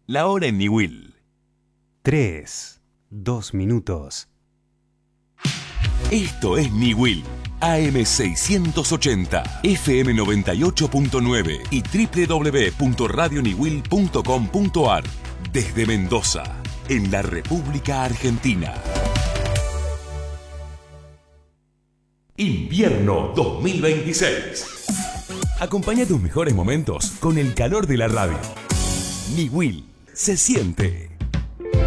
La hora en Niwil. 3, 2 minutos. Esto es Niwil. AM680, FM 98.9 y www.radioniwil.com.ar. Desde Mendoza, en la República Argentina. Invierno 2026. Acompaña tus mejores momentos con el calor de la radio. Niwil se siente.